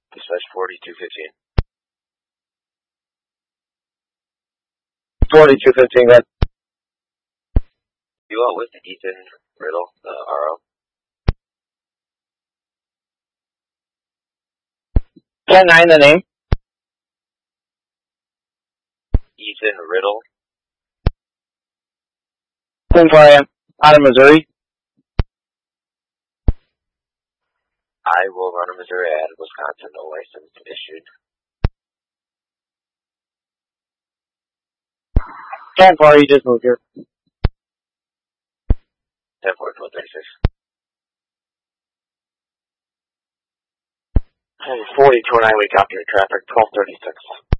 Dispatch 4215. 4215, go ahead. You out with Ethan Riddle, the RO? 10-9, the name? Ethan Riddle. 10-4 out of Missouri. I will run a Missouri ad, Wisconsin, no license issued. 10-4, you just moved here. 10-4, 1236. 40-29, we copy your traffic, 1236.